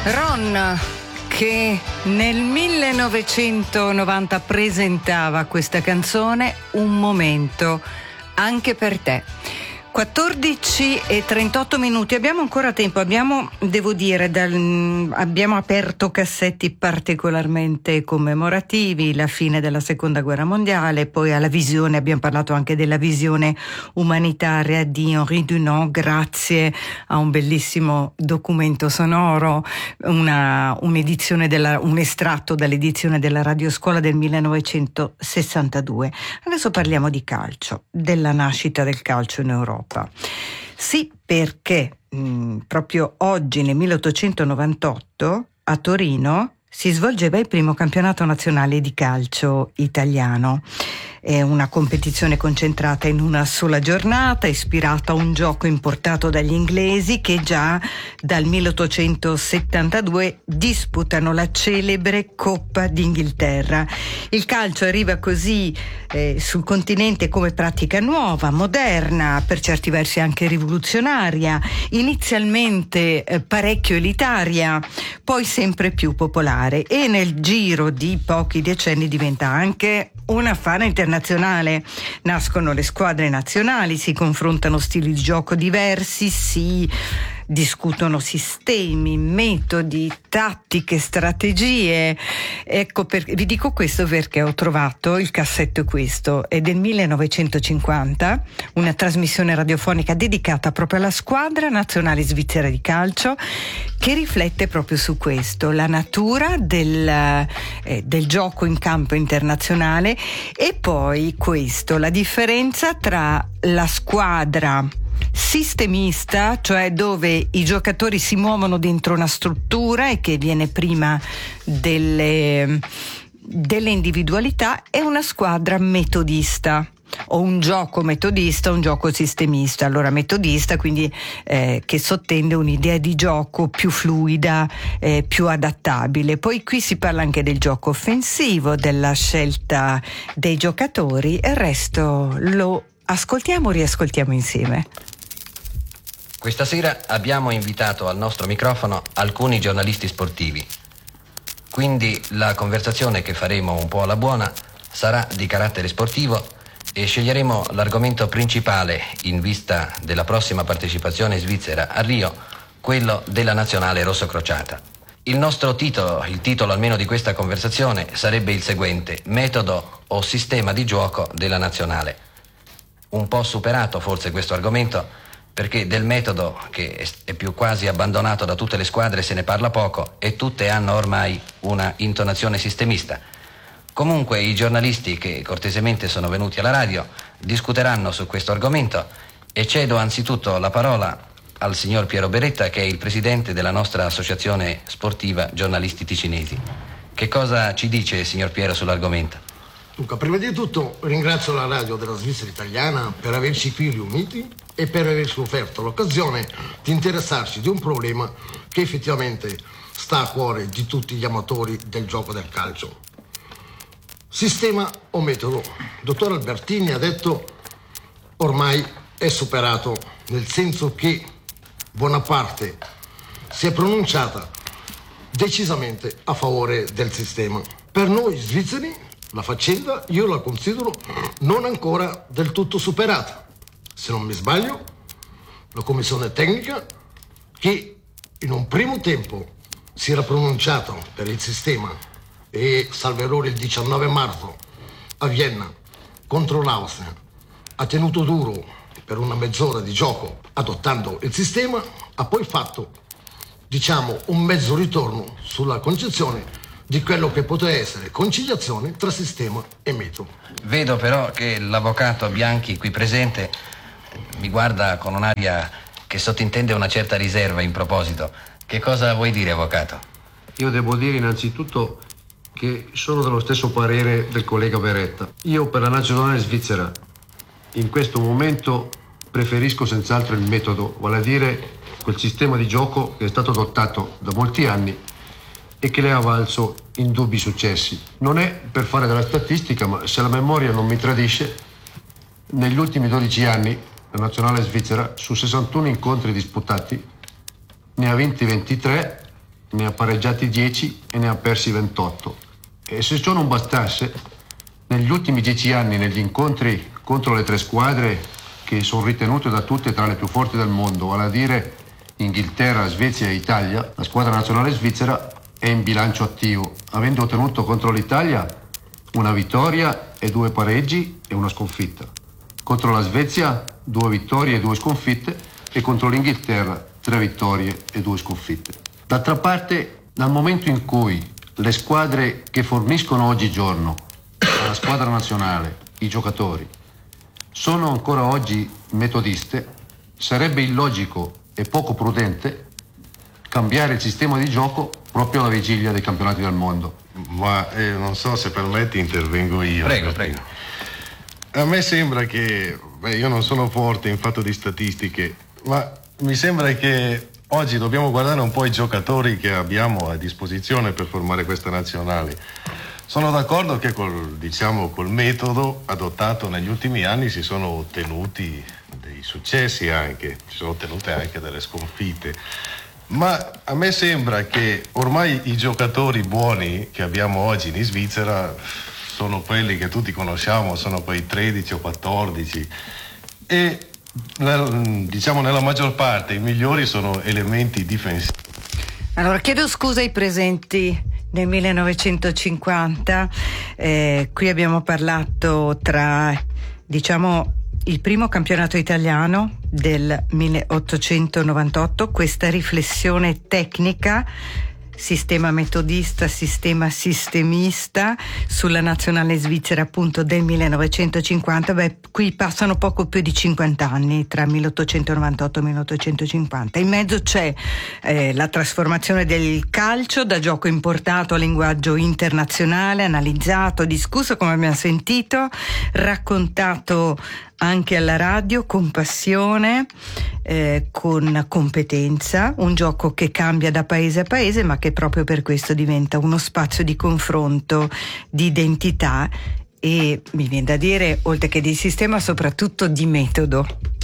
Ron, che nel 1990 presentava questa canzone, Un momento anche per te. 14:38. Abbiamo ancora tempo, abbiamo aperto cassetti particolarmente commemorativi, la fine della seconda guerra mondiale, poi abbiamo parlato anche della visione umanitaria di Henri Dunant, grazie a un bellissimo documento sonoro, un estratto dall'edizione della Radioscuola del 1962. Adesso parliamo di calcio, della nascita del calcio in Europa. Sì, perché proprio oggi, nel 1898, a Torino, si svolgeva il primo campionato nazionale di calcio italiano. È una competizione concentrata in una sola giornata, ispirata a un gioco importato dagli inglesi che già dal 1872 disputano la celebre Coppa d'Inghilterra. Il calcio arriva così sul continente come pratica nuova, moderna, per certi versi anche rivoluzionaria, inizialmente parecchio elitaria, poi sempre più popolare, e nel giro di pochi decenni diventa anche un affare internazionale. Nascono le squadre nazionali, si confrontano stili di gioco diversi, si discutono sistemi, metodi, tattiche, strategie. Ecco, vi dico questo perché ho trovato il cassetto, questo è del 1950, una trasmissione radiofonica dedicata proprio alla squadra nazionale svizzera di calcio, che riflette proprio su questo, la natura del gioco in campo internazionale, e poi questo, la differenza tra la squadra sistemista, cioè dove i giocatori si muovono dentro una struttura e che viene prima delle individualità, e una squadra metodista, o un gioco metodista, un gioco sistemista. Allora metodista, quindi che sottende un'idea di gioco più fluida, più adattabile. Poi qui si parla anche del gioco offensivo, della scelta dei giocatori, e il resto lo riascoltiamo insieme. Questa sera abbiamo invitato al nostro microfono alcuni giornalisti sportivi, quindi la conversazione che faremo un po' alla buona sarà di carattere sportivo e sceglieremo l'argomento principale in vista della prossima partecipazione svizzera a Rio, quello della nazionale rossocrociata. Il nostro titolo, il titolo almeno di questa conversazione, sarebbe il seguente: metodo o sistema di gioco della nazionale. Un po' superato forse questo argomento, perché del metodo, che è più quasi abbandonato da tutte le squadre, se ne parla poco e tutte hanno ormai una intonazione sistemista. Comunque i giornalisti che cortesemente sono venuti alla radio discuteranno su questo argomento, e cedo anzitutto la parola al signor Piero Beretta, che è il presidente della nostra associazione sportiva Giornalisti Ticinesi. Che cosa ci dice, signor Piero, sull'argomento? Dunque, prima di tutto ringrazio la radio della Svizzera italiana per averci qui riuniti e per averci offerto l'occasione di interessarci di un problema che effettivamente sta a cuore di tutti gli amatori del gioco del calcio. Sistema o metodo? Il dottor Albertini ha detto ormai è superato, nel senso che buona parte si è pronunciata decisamente a favore del sistema. Per noi svizzeri la faccenda io la considero non ancora del tutto superata. Se non mi sbaglio, la commissione tecnica, che in un primo tempo si era pronunciata per il sistema, e salvo errore il 19 marzo a Vienna contro l'Austria ha tenuto duro per una mezz'ora di gioco adottando il sistema, ha poi fatto un mezzo ritorno sulla concezione di quello che poteva essere conciliazione tra sistema e metodo. Vedo però che l'avvocato Bianchi qui presente mi guarda con un'aria che sottintende una certa riserva in proposito. Che cosa vuoi dire, avvocato? Io devo dire innanzitutto che sono dello stesso parere del collega Beretta. Io per la nazionale svizzera in questo momento preferisco senz'altro il metodo, vale a dire quel sistema di gioco che è stato adottato da molti anni e che le ha valso indubbi successi. Non è per fare della statistica, ma se la memoria non mi tradisce, negli ultimi 12 anni la nazionale svizzera su 61 incontri disputati ne ha vinti 23 ne ha pareggiati 10 e ne ha persi 28. E se ciò non bastasse, negli ultimi 10 anni, negli incontri contro le 3 squadre che sono ritenute da tutte tra le più forti del mondo, vale a dire Inghilterra, Svezia e Italia, la squadra nazionale svizzera è in bilancio attivo, avendo ottenuto contro l'Italia una vittoria e 2 pareggi e una sconfitta. Contro la Svezia 2 vittorie e 2 sconfitte e contro l'Inghilterra 3 vittorie e 2 sconfitte. D'altra parte, dal momento in cui le squadre che forniscono oggigiorno alla squadra nazionale, i giocatori, sono ancora oggi metodiste, sarebbe illogico e poco prudente cambiare il sistema di gioco proprio alla vigilia dei campionati del mondo. Ma non so se permetti, intervengo io. Prego. A me sembra che, io non sono forte in fatto di statistiche, ma mi sembra che oggi dobbiamo guardare un po' i giocatori che abbiamo a disposizione per formare questa nazionale. Sono d'accordo che col metodo adottato negli ultimi anni si sono ottenuti dei successi anche, si sono ottenute anche delle sconfitte. Ma a me sembra che ormai i giocatori buoni che abbiamo oggi in Svizzera sono quelli che tutti conosciamo, sono quei 13 o 14 e nella maggior parte i migliori sono elementi difensivi. Allora, chiedo scusa ai presenti nel 1950, qui abbiamo parlato tra, il primo campionato italiano del 1898, questa riflessione tecnica, sistema metodista, sistema sistemista sulla nazionale svizzera appunto del 1950. Qui passano poco più di 50 anni tra 1898 e 1850. In mezzo c'è la trasformazione del calcio da gioco importato a linguaggio internazionale, analizzato, discusso, come abbiamo sentito, raccontato anche alla radio con passione, con competenza, un gioco che cambia da paese a paese, ma che proprio per questo diventa uno spazio di confronto, di identità e, mi viene da dire, oltre che di sistema, soprattutto di metodo.